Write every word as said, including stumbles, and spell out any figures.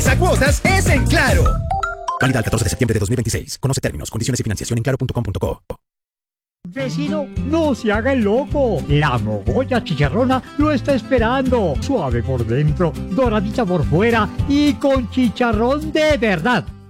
millones a cuotas es en Claro. Válida el catorce de septiembre de dos mil veintiséis. Conoce términos, condiciones y financiación en claro punto com punto co. Vecino, no se haga el loco. La mogolla chicharrona lo está esperando. Suave por dentro, doradita por fuera y con chicharrón de verdad.